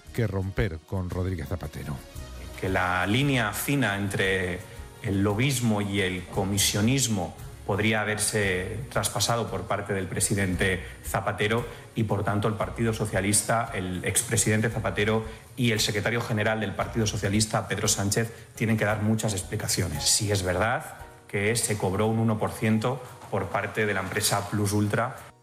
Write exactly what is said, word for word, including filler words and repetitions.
que romper con Rodríguez Zapatero. Que la línea fina entre el lobismo y el comisionismo podría haberse traspasado por parte del presidente Zapatero y, por tanto, el Partido Socialista, el expresidente Zapatero y el secretario general del Partido Socialista, Pedro Sánchez, tienen que dar muchas explicaciones. Si es verdad que se cobró un uno por ciento por parte de la empresa Plus Ultra.